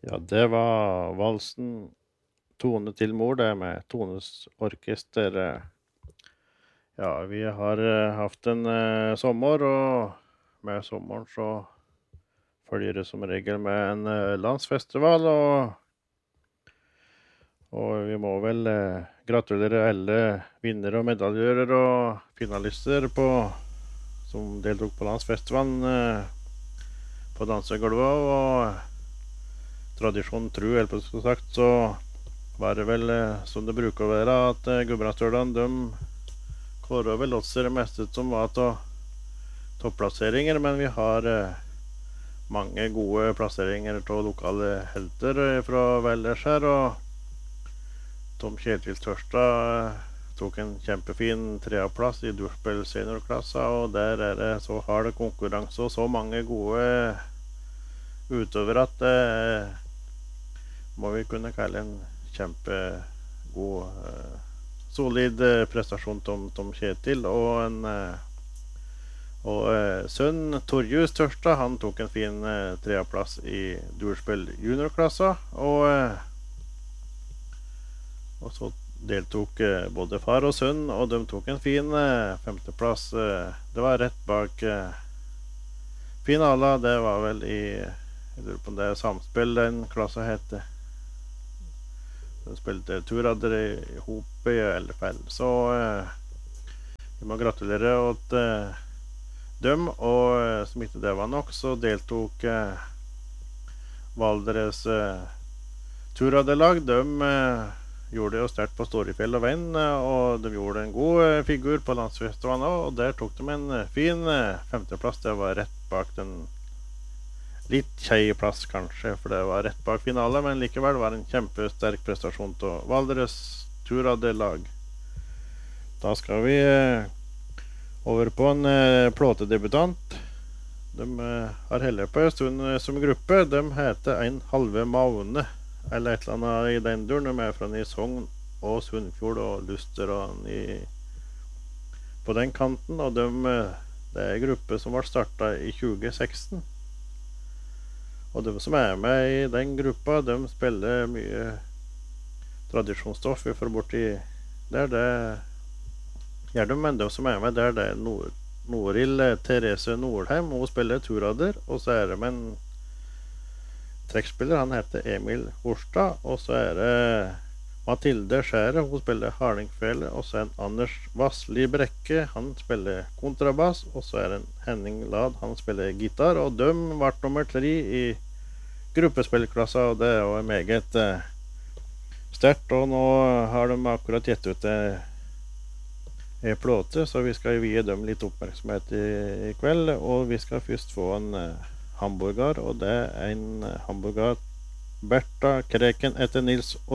Ja, det var valsen Tone til mor, det med Tones orkester. Ja, vi har haft en sommer, og med sommeren så følger det som regel med en landsfestival, og vi må vel gratulere alle vinnere og medaljörer og finalister som deltok på landsfestivalen på dansegulvet, og tradisjonen tru, helt på sagt, så var det vel som det bruker å være at Gudbrandsdølen, de kårer vel også det meste som var topplasseringer, men vi har mange gode plasseringer av lokale helter fra Valdres her, og Tom Kjetil Tørstad tok en kjempefin treaplass i durspill seniorklassa, og der det så hard konkurranse og så mange gode utøvere at må vi kunne kalle en kjempegod solid prestasjon Tom Kjetil, og sønn Torjus Tørstad, han tok en fin treaplass i durspill juniorklassa, og så deltok både far og sønn, og de tok en fin femteplass. Det var rett bak finalen. Det var vel jeg lurer på om det samspill den klassa hette. De spilte turadder i hop i alle fall. Så vi må gratulere åt dem, og som ikke det var nok, så deltok Valdres turadderlag. De gjorde det jo sterkt på Storefjell og Venn, og de gjorde en god figur på landsfestivalen, og der tok de en fin femteplass. Det var rett bak den litt kjeiplass kanskje, for det var rett bak finale, men likevel var det en kjempesterk prestasjon til Valdres turadderlag. Da skal vi over på en plåtedebutant. De har heller på en stund som gruppe. De heter En halve Maune, eller et eller annet i den duren. De fra Sogn og Sunnfjord og Luster og på den kanten, og det er en gruppe som ble startet i 2016. Og de som er med i den gruppa, de spiller mye tradisjonsstoff fra borti der. Det gjør de, men de som er med der, det er Norild Therese Nordheim. Hun spiller turadder, og så er det med en trekkspiller, han heter Emil Horstad, og så er det Mathilde Skjære, hun spiller hardingfele, og så er det Anders Vassli Brekke, han spiller kontrabass, og så er det Henning Lad, han spiller gitar, og de ble nummer 3 i gruppespillklassa, og det er jo meget sterkt, og nå har de akkurat gitt ut en plåte, så vi skal vie dem litt oppmerksomhet i kveld, og vi skal først få en hamburger, og det er en hamburger Berta Kreken etter Nils